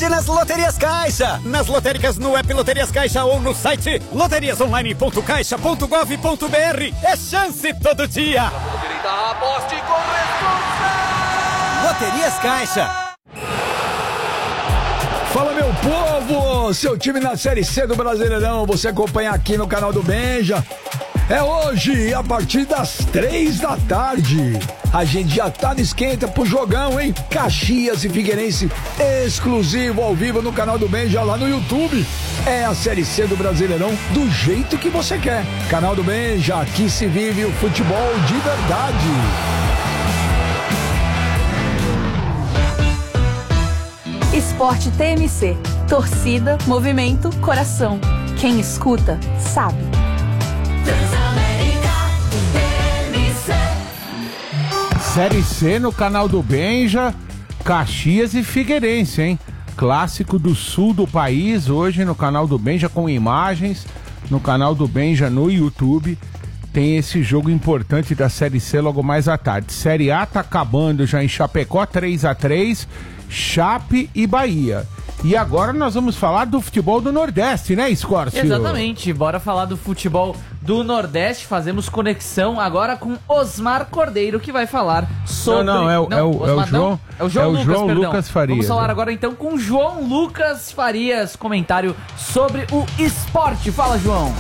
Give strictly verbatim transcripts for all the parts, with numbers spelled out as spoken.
sorte nas Loterias Caixa. Nas lotéricas, no app Loterias Caixa ou no site loterias online ponto caixa ponto gov ponto br. É chance todo dia. Aposte com responsa. Loterias Caixa. Fala, meu povo, seu time na Série C do Brasileirão, você acompanha aqui no canal do Benja. É hoje, a partir das três da tarde. A gente já tá no esquenta pro jogão, hein? Caxias e Figueirense, exclusivo ao vivo no canal do Benja lá no YouTube. É a Série C do Brasileirão do jeito que você quer. Canal do Benja, aqui se vive o futebol de verdade. Esporte T M C. Torcida, movimento, coração. Quem escuta, sabe. Série C no canal do Benja, Caxias e Figueirense, hein? Clássico do sul do país, hoje no canal do Benja com imagens, no canal do Benja no YouTube. Tem esse jogo importante da Série C logo mais à tarde. Série A tá acabando já em Chapecó, três a três, Chape e Bahia. E agora nós vamos falar do futebol do Nordeste, né, Escórcio? Exatamente, bora falar do futebol do Nordeste. Fazemos conexão agora com Osmar Cordeiro, que vai falar sobre... Não, não, é o, não, é o, Osmar, é o João, não, é o João, é o Lucas, João perdão. Lucas Farias. Vamos falar agora então com João Lucas Farias, comentário sobre o esporte. Fala, João.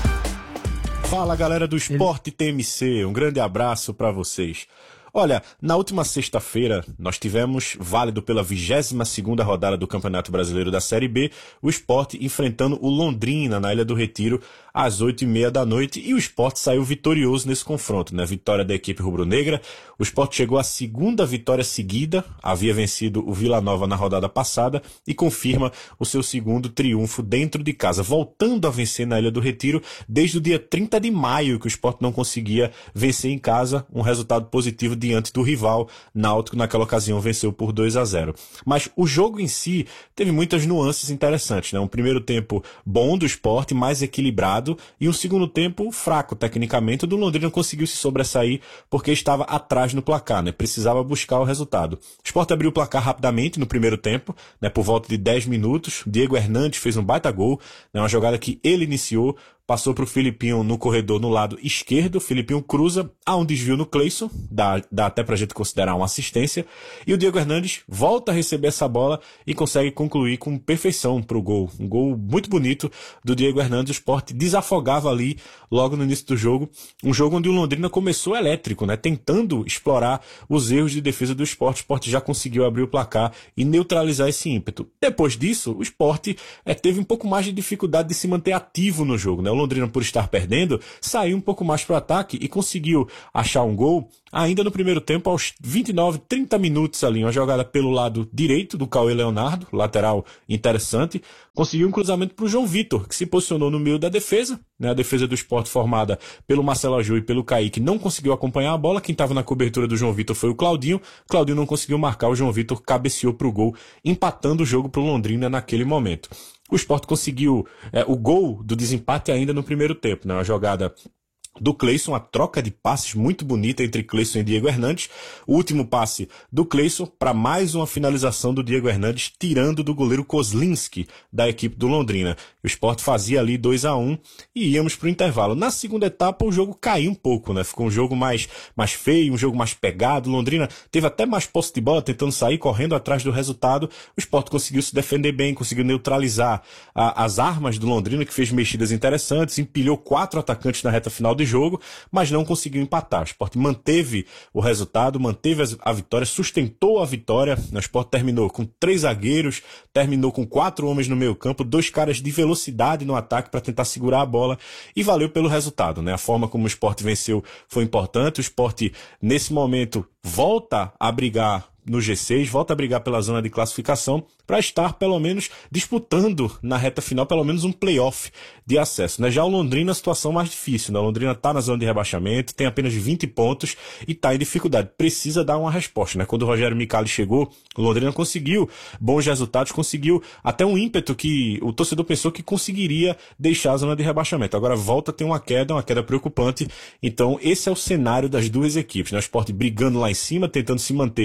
Fala, galera do Esporte T M C, um grande abraço pra vocês. Olha, na última sexta-feira nós tivemos, válido pela vigésima segunda rodada do Campeonato Brasileiro da Série B, o Sport enfrentando o Londrina na Ilha do Retiro às oito e meia da noite, e o Sport saiu vitorioso nesse confronto, né? Vitória da equipe rubro-negra. O Sport chegou à segunda vitória seguida, havia vencido o Vila Nova na rodada passada e confirma o seu segundo triunfo dentro de casa, voltando a vencer na Ilha do Retiro desde o dia trinta de maio, que o Sport não conseguia vencer em casa, um resultado positivo diante do rival. Náutico naquela ocasião venceu por dois a zero. Mas o jogo em si teve muitas nuances interessantes, né? Um primeiro tempo bom do Sport, mais equilibrado, e um segundo tempo fraco tecnicamente. O do Londrina conseguiu se sobressair porque estava atrás no placar, né? Precisava buscar o resultado. O Sport abriu o placar rapidamente no primeiro tempo, né? Por volta de dez minutos. Diego Hernandes fez um baita gol, né? Uma jogada que ele iniciou, passou para o Filipinho no corredor no lado esquerdo. O Filipinho cruza, há um desvio no Cleison, dá, dá até para a gente considerar uma assistência, e o Diego Hernandes volta a receber essa bola e consegue concluir com perfeição para o gol. Um gol muito bonito do Diego Hernandes. O Sport desafogava ali logo no início do jogo, um jogo onde o Londrina começou elétrico, né? Tentando explorar os erros de defesa do Sport. O Sport já conseguiu abrir o placar e neutralizar esse ímpeto. Depois disso, o Sport é, teve um pouco mais de dificuldade de se manter ativo no jogo, né? O Londrina, por estar perdendo, saiu um pouco mais para o ataque e conseguiu achar um gol ainda no primeiro tempo, aos vinte e nove, trinta minutos ali, uma jogada pelo lado direito do Cauê Leonardo, lateral interessante, conseguiu um cruzamento para o João Vitor, que se posicionou no meio da defesa, né? A defesa do Sport formada pelo Marcelo Aju e pelo Kaique não conseguiu acompanhar a bola. Quem estava na cobertura do João Vitor foi o Claudinho. Claudinho não conseguiu marcar, o João Vitor cabeceou para o gol, empatando o jogo para o Londrina naquele momento. O Sport conseguiu é, o gol do desempate ainda no primeiro tempo, né? Uma jogada do Cleison, uma troca de passes muito bonita entre Cleison e Diego Hernandes. O último passe do Cleison para mais uma finalização do Diego Hernandes, tirando do goleiro Kozlinski da equipe do Londrina. O Sport fazia ali dois a um e íamos para o intervalo. Na segunda etapa o jogo caiu um pouco, né? Ficou um jogo mais, mais feio, um jogo mais pegado. O Londrina teve até mais posse de bola, tentando sair, correndo atrás do resultado. O Sport conseguiu se defender bem, conseguiu neutralizar a, as armas do Londrina, que fez mexidas interessantes, empilhou quatro atacantes na reta final do jogo, mas não conseguiu empatar. O Sport manteve o resultado, manteve a vitória, sustentou a vitória. O Sport terminou com três zagueiros, terminou com quatro homens no meio campo, dois caras de velocidade no ataque para tentar segurar a bola, e valeu pelo resultado, né? A forma como o Sport venceu foi importante. O Sport, nesse momento, volta a brigar no G seis, volta a brigar pela zona de classificação para estar pelo menos disputando na reta final pelo menos um playoff de acesso, né? Já o Londrina, a situação mais difícil, né? O Londrina está na zona de rebaixamento, tem apenas vinte pontos e está em dificuldade, precisa dar uma resposta, né? Quando o Rogério Micali chegou, o Londrina conseguiu bons resultados, conseguiu até um ímpeto que o torcedor pensou que conseguiria deixar a zona de rebaixamento. Agora volta a ter uma queda, uma queda preocupante. Então esse é o cenário das duas equipes, né? O Sport brigando lá em cima, tentando se manter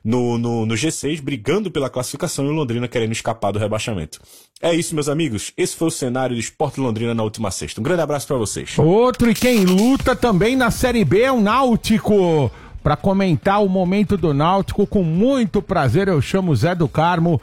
no, no, no G seis, brigando pela classificação, e o Londrina querendo escapar do rebaixamento. É isso, meus amigos. Esse foi o cenário do Sport Londrina na última sexta. Um grande abraço pra vocês. Outro, e quem luta também na Série B é o Náutico. Para comentar o momento do Náutico, com muito prazer, eu chamo o Zé do Carmo.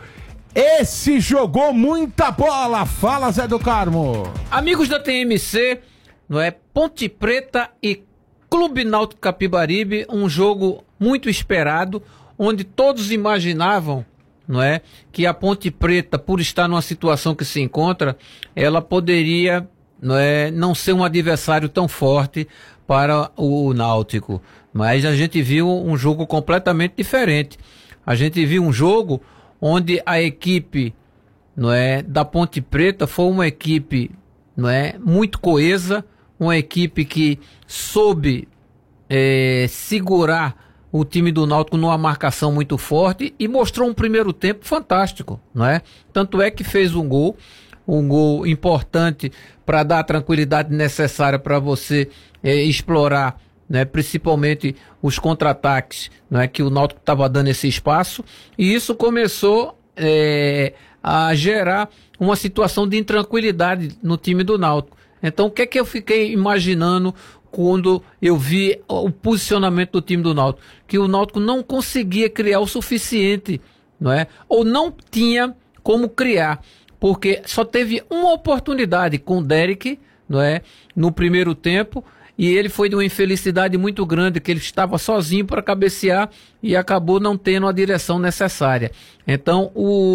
Esse jogou muita bola. Fala, Zé do Carmo. Amigos da T M C, não é? Ponte Preta e Clube Náutico Capibaribe, um jogo muito esperado, onde todos imaginavam, não é, que a Ponte Preta, por estar numa situação que se encontra, ela poderia, não é, não ser um adversário tão forte para o Náutico. Mas a gente viu um jogo completamente diferente. A gente viu um jogo onde a equipe, não é, da Ponte Preta foi uma equipe, não é, muito coesa, uma equipe que soube é, segurar o time do Náutico numa marcação muito forte e mostrou um primeiro tempo fantástico, não é? Tanto é que fez um gol, um gol importante para dar a tranquilidade necessária para você é, explorar, né, principalmente os contra-ataques, né, que o Náutico estava dando esse espaço, e isso começou é, a gerar uma situação de intranquilidade no time do Náutico. Então, o que é que eu fiquei imaginando quando eu vi o posicionamento do time do Náutico? Que o Náutico não conseguia criar o suficiente, não é? Ou não tinha como criar, porque só teve uma oportunidade com o Derek, não é, no primeiro tempo, e ele foi de uma infelicidade muito grande, que ele estava sozinho para cabecear e acabou não tendo a direção necessária. Então,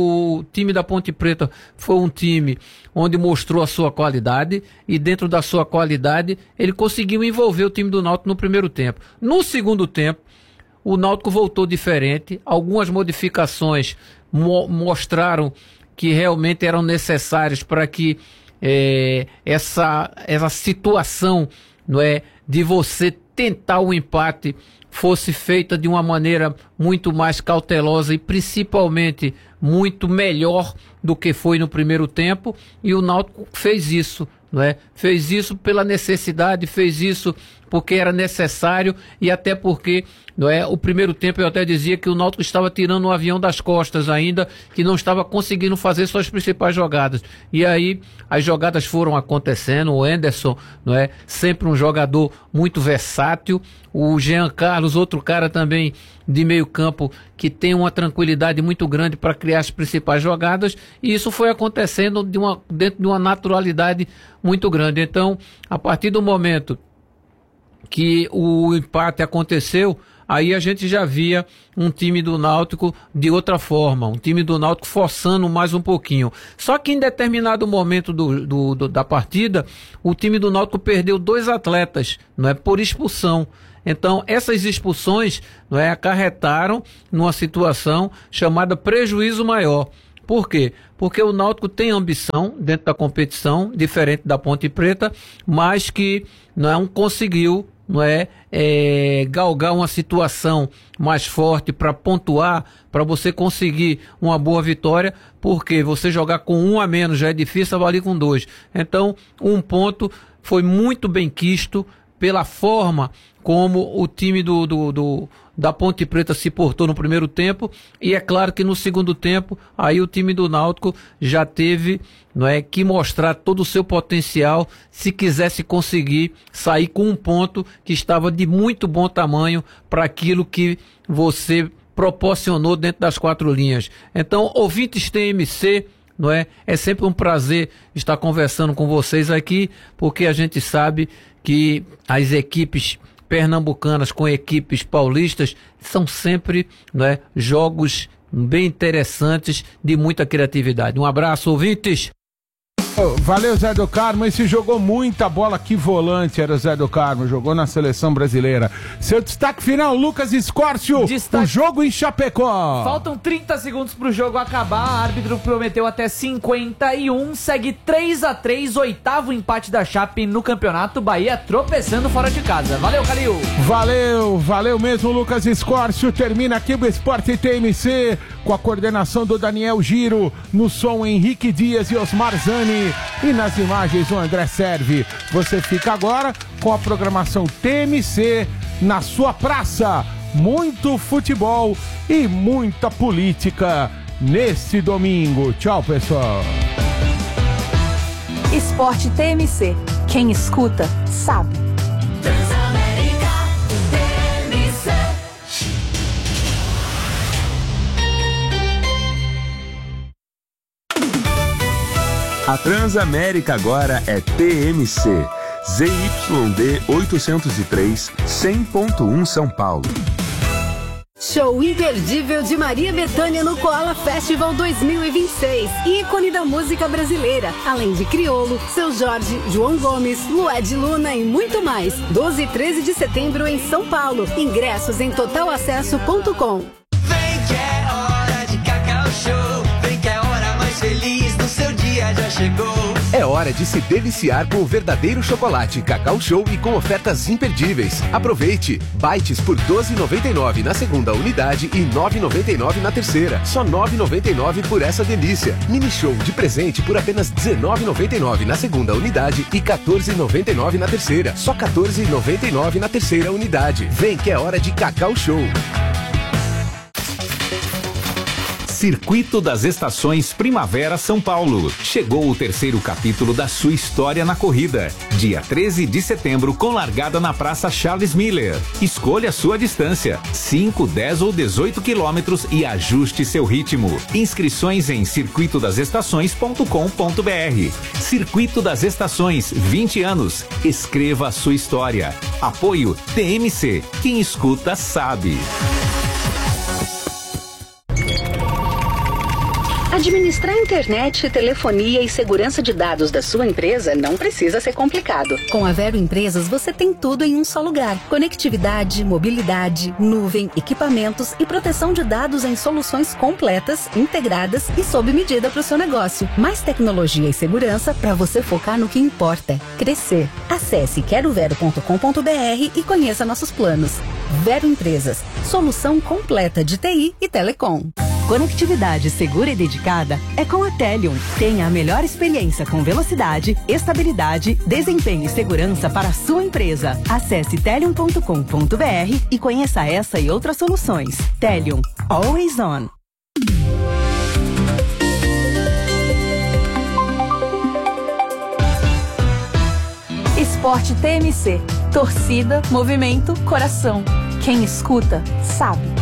o time da Ponte Preta foi um time onde mostrou a sua qualidade, e dentro da sua qualidade ele conseguiu envolver o time do Náutico no primeiro tempo. No segundo tempo, o Náutico voltou diferente, algumas modificações mo- mostraram que realmente eram necessárias para que é, essa, essa situação, não é, de você tentar o empate fosse feita de uma maneira muito mais cautelosa e principalmente muito melhor do que foi no primeiro tempo, e o Náutico fez isso, não é? Fez isso pela necessidade, fez isso porque era necessário, e até porque, não é, o primeiro tempo eu até dizia que o Náutico estava tirando um avião das costas ainda, que não estava conseguindo fazer suas principais jogadas. E aí as jogadas foram acontecendo. O Anderson, não é, sempre um jogador muito versátil. O Jean Carlos, outro cara também de meio campo, que tem uma tranquilidade muito grande para criar as principais jogadas, e isso foi acontecendo de uma, dentro de uma naturalidade muito grande. Então, a partir do momento que o empate aconteceu, aí a gente já via um time do Náutico de outra forma, um time do Náutico forçando mais um pouquinho. Só que em determinado momento do, do, do, da partida, o time do Náutico perdeu dois atletas, não é, por expulsão. Então, essas expulsões, não é, acarretaram numa situação chamada prejuízo maior. Por quê? Porque o Náutico tem ambição dentro da competição, diferente da Ponte Preta, mas que não conseguiu, não é, é, galgar uma situação mais forte para pontuar, para você conseguir uma boa vitória, porque você jogar com um a menos já é difícil, valer com dois. Então, um ponto foi muito bem quisto pela forma como o time do, do, do, da Ponte Preta se portou no primeiro tempo, e é claro que no segundo tempo, aí o time do Náutico já teve, não é, que mostrar todo o seu potencial, se quisesse conseguir sair com um ponto que estava de muito bom tamanho para aquilo que você proporcionou dentro das quatro linhas. Então, ouvintes T M C, não é, é sempre um prazer estar conversando com vocês aqui, porque a gente sabe que as equipes pernambucanas com equipes paulistas são sempre, não é, jogos bem interessantes, de muita criatividade. Um abraço, ouvintes! Valeu, Zé do Carmo. Esse jogou muita bola. Que volante era o Zé do Carmo. Jogou na seleção brasileira. Seu destaque final, Lucas Escórcio. Destaque... O jogo em Chapecó. Faltam trinta segundos pro jogo acabar. A árbitro prometeu até cinquenta e um. Segue três a três. Oitavo empate da Chape no campeonato. Bahia tropeçando fora de casa. Valeu, Calil. Valeu, valeu mesmo, Lucas Escórcio. Termina aqui o Esporte T M C com a coordenação do Daniel Giro. No som, Henrique Dias e Osmar Zani. E nas imagens o André Serve. Você fica agora com a programação T M C na sua praça. muito futebol e muita política nesse domingo. Tchau, pessoal. Esporte T M C. Quem escuta, sabe. Transamérica T M C. A Transamérica agora é T M C. Z Y D oitocentos e três, cem ponto um São Paulo. Show imperdível de Maria Bethânia no Koala Festival dois mil e vinte e seis. Ícone da música brasileira. Além de Criolo, Seu Jorge, João Gomes, Lued Luna e muito mais. doze e treze de setembro em São Paulo. Ingressos em total acesso ponto com. Vem que é hora de Cacau Show. Vem que é a hora mais feliz do seu dia já chegou. É hora de se deliciar com o verdadeiro chocolate Cacau Show e com ofertas imperdíveis. Aproveite! Bites por doze reais e noventa e nove centavos na segunda unidade e nove reais e noventa e nove centavos na terceira. Só nove reais e noventa e nove centavos por essa delícia. Mini Show de presente por apenas dezenove reais e noventa e nove centavos na segunda unidade e quatorze reais e noventa e nove centavos na terceira. Só quatorze reais e noventa e nove centavos na terceira unidade. Vem que é hora de Cacau Show. Circuito das Estações Primavera São Paulo. Chegou o terceiro capítulo da sua história na corrida. Dia treze de setembro, com largada na Praça Charles Miller. Escolha a sua distância, cinco, dez ou dezoito quilômetros e ajuste seu ritmo. Inscrições em circuito das estações ponto com ponto br. Circuito das Estações, vinte anos. Escreva a sua história. Apoio T M C. Quem escuta sabe. Administrar internet, telefonia e segurança de dados da sua empresa não precisa ser complicado. Com a Vero Empresas, você tem tudo em um só lugar. Conectividade, mobilidade, nuvem, equipamentos e proteção de dados em soluções completas, integradas e sob medida para o seu negócio. Mais tecnologia e segurança para você focar no que importa: crescer. Acesse quero vero ponto com ponto br e conheça nossos planos. Vero Empresas, solução completa de T I e telecom. Conectividade segura e dedicada é com a Telium. Tenha a melhor experiência com velocidade, estabilidade, desempenho e segurança para a sua empresa. Acesse telium ponto com ponto br e conheça essa e outras soluções. Telium, always on. Esporte T M C. Torcida, movimento, coração. Quem escuta, sabe.